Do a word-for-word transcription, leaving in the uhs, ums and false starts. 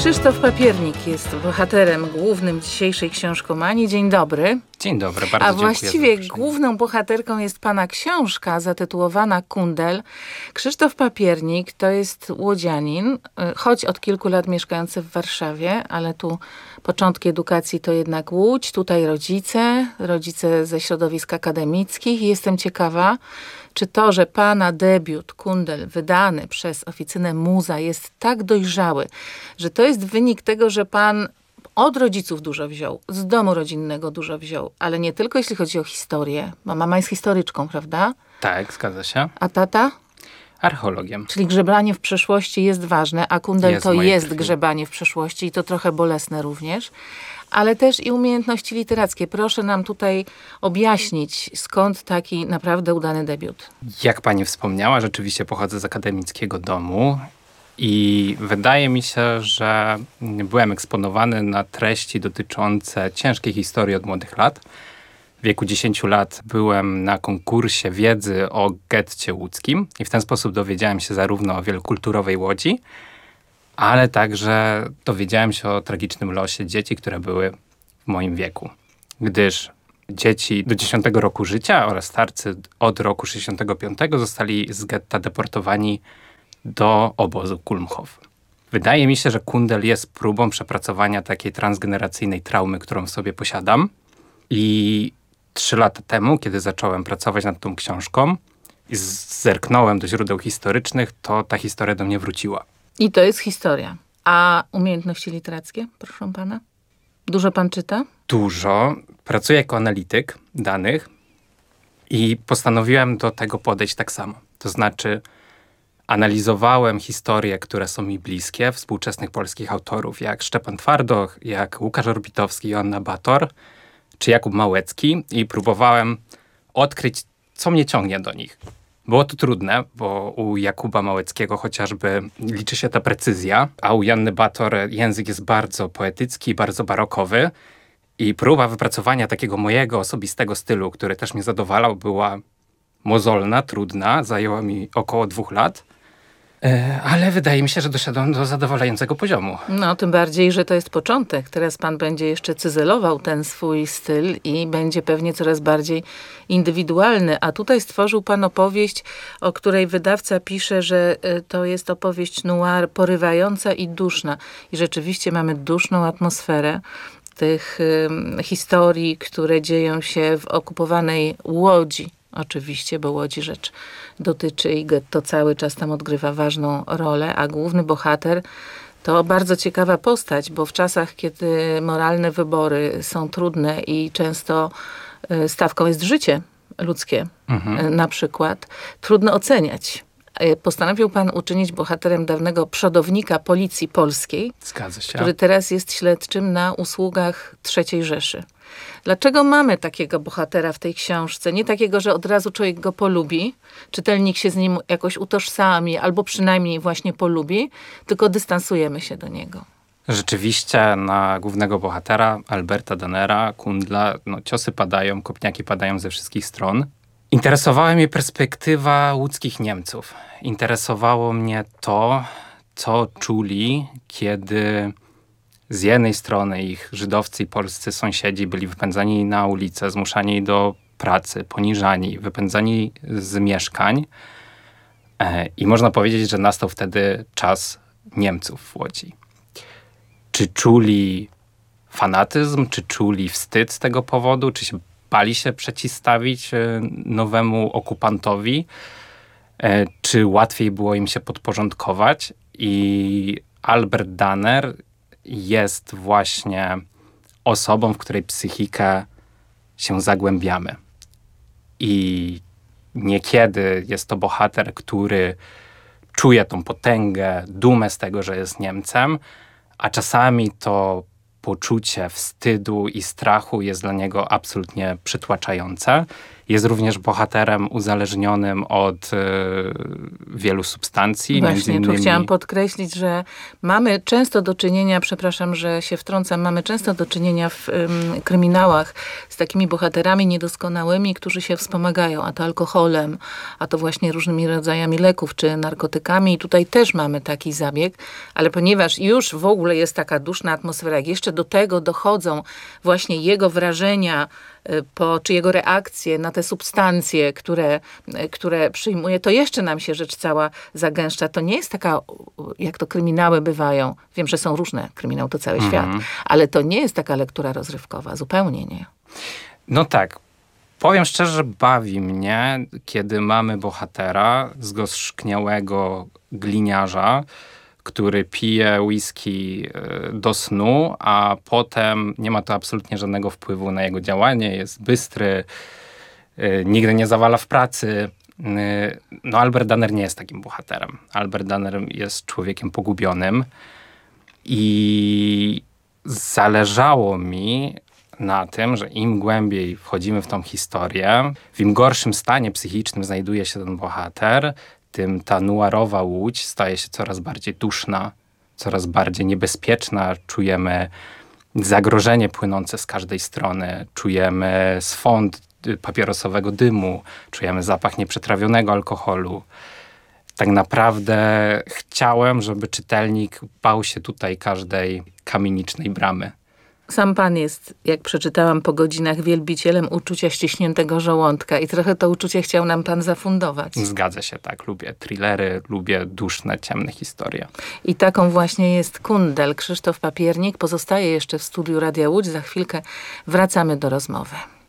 Krzysztof Papiernik jest bohaterem głównym dzisiejszej książkomanii. Dzień dobry. Dzień dobry, bardzo A dziękuję. właściwie główną bohaterką jest pana książka zatytułowana Kundel. Krzysztof Papiernik to jest łodzianin, choć od kilku lat mieszkający w Warszawie, ale tu początki edukacji to jednak Łódź, tutaj rodzice, rodzice ze środowisk akademickich. Jestem ciekawa, czy to, że pana debiut Kundel wydany przez Oficynę Muza jest tak dojrzały, że to jest wynik tego, że pan od rodziców dużo wziął, z domu rodzinnego dużo wziął, ale nie tylko jeśli chodzi o historię. Bo mama jest historyczką, prawda? Tak, zgadza się. A tata? Archeologiem. Czyli grzebanie w przeszłości jest ważne, a Kundel Jest to jest krwi. grzebanie w przeszłości i to trochę bolesne również. Ale też i umiejętności literackie. Proszę nam tutaj objaśnić, skąd taki naprawdę udany debiut. Jak pani wspomniała, rzeczywiście pochodzę z akademickiego domu i wydaje mi się, że byłem eksponowany na treści dotyczące ciężkiej historii od młodych lat. W wieku dziesięciu lat byłem na konkursie wiedzy o getcie łódzkim i w ten sposób dowiedziałem się zarówno o wielokulturowej Łodzi, ale także dowiedziałem się o tragicznym losie dzieci, które były w moim wieku. Gdyż dzieci do dziesiątego roku życia oraz starcy od roku sześćdziesiątego piątego zostali z getta deportowani do obozu Kulmhof. Wydaje mi się, że Kundel jest próbą przepracowania takiej transgeneracyjnej traumy, którą w sobie posiadam. I trzy lata temu, kiedy zacząłem pracować nad tą książką i zerknąłem do źródeł historycznych, to ta historia do mnie wróciła. I to jest historia. A umiejętności literackie, proszę pana? Dużo pan czyta? Dużo. Pracuję jako analityk danych i postanowiłem do tego podejść tak samo. To znaczy analizowałem historie, które są mi bliskie, współczesnych polskich autorów, jak Szczepan Twardoch, jak Łukasz Orbitowski, Joanna Bator, czy Jakub Małecki i próbowałem odkryć, co mnie ciągnie do nich. Było to trudne, bo u Jakuba Małeckiego chociażby liczy się ta precyzja, a u Joanny Bator język jest bardzo poetycki, bardzo barokowy i próba wypracowania takiego mojego osobistego stylu, który też mnie zadowalał, była mozolna, trudna, zajęła mi około dwóch lat. Ale wydaje mi się, że doszedłem do zadowalającego poziomu. No, tym bardziej, że to jest początek. Teraz pan będzie jeszcze cyzelował ten swój styl i będzie pewnie coraz bardziej indywidualny. A tutaj stworzył pan opowieść, o której wydawca pisze, że to jest opowieść noir porywająca i duszna. I rzeczywiście mamy duszną atmosferę tych y, historii, które dzieją się w okupowanej Łodzi. Oczywiście, bo Łodzi rzecz dotyczy i getto cały czas tam odgrywa ważną rolę, a główny bohater to bardzo ciekawa postać, bo w czasach, kiedy moralne wybory są trudne i często stawką jest życie ludzkie, mhm. na przykład, trudno oceniać. Postanowił pan uczynić bohaterem dawnego przodownika policji polskiej, Zgadza się. który teraz jest śledczym na usługach trzeciej Rzeszy. Dlaczego mamy takiego bohatera w tej książce? Nie takiego, że od razu człowiek go polubi, czytelnik się z nim jakoś utożsami, albo przynajmniej właśnie polubi, tylko dystansujemy się do niego. Rzeczywiście na głównego bohatera, Alberta Dannera, Kundla, no, ciosy padają, kopniaki padają ze wszystkich stron. Interesowała mnie perspektywa łódzkich Niemców. Interesowało mnie to, co czuli, kiedy z jednej strony ich żydowscy i polscy sąsiedzi byli wypędzani na ulicę, zmuszani do pracy, poniżani, wypędzani z mieszkań. I można powiedzieć, że nastał wtedy czas Niemców w Łodzi. Czy czuli fanatyzm, czy czuli wstyd z tego powodu, czy się bali się przeciwstawić nowemu okupantowi, czy łatwiej było im się podporządkować? I Albert Danner jest właśnie osobą, w której psychikę się zagłębiamy. I niekiedy jest to bohater, który czuje tą potęgę, dumę z tego, że jest Niemcem, a czasami to poczucie wstydu i strachu jest dla niego absolutnie przytłaczające. Jest również bohaterem uzależnionym od y, wielu substancji. Właśnie, między innymi... tu chciałam podkreślić, że mamy często do czynienia, przepraszam, że się wtrącam, mamy często do czynienia w ym, kryminałach z takimi bohaterami niedoskonałymi, którzy się wspomagają, a to alkoholem, a to właśnie różnymi rodzajami leków czy narkotykami. I tutaj też mamy taki zabieg, ale ponieważ już w ogóle jest taka duszna atmosfera, jak jeszcze do tego dochodzą właśnie jego wrażenia, po, czy jego reakcje na te substancje, które, które przyjmuje, to jeszcze nam się rzecz cała zagęszcza. To nie jest taka, jak to kryminały bywają. Wiem, że są różne, kryminał to cały świat, Mhm. ale to nie jest taka lektura rozrywkowa, zupełnie nie. No tak. Powiem szczerze, bawi mnie, kiedy mamy bohatera zgorzkniałego gliniarza, który pije whisky do snu, a potem nie ma to absolutnie żadnego wpływu na jego działanie. Jest bystry, nigdy nie zawala w pracy. No Albert Danner nie jest takim bohaterem. Albert Danner jest człowiekiem pogubionym i zależało mi na tym, że im głębiej wchodzimy w tą historię, w im gorszym stanie psychicznym znajduje się ten bohater, tym ta noirowa łódź staje się coraz bardziej duszna, coraz bardziej niebezpieczna. Czujemy zagrożenie płynące z każdej strony. Czujemy swąd papierosowego dymu. Czujemy zapach nieprzetrawionego alkoholu. Tak naprawdę chciałem, żeby czytelnik bał się tutaj każdej kamienicznej bramy. Sam pan jest, jak przeczytałam po godzinach, wielbicielem uczucia ściśniętego żołądka i trochę to uczucie chciał nam pan zafundować. Zgadza się, tak. Lubię thrillery, lubię duszne, ciemne historie. I taką właśnie jest Kundel. Krzysztof Papiernik pozostaje jeszcze w studiu Radia Łódź. Za chwilkę wracamy do rozmowy.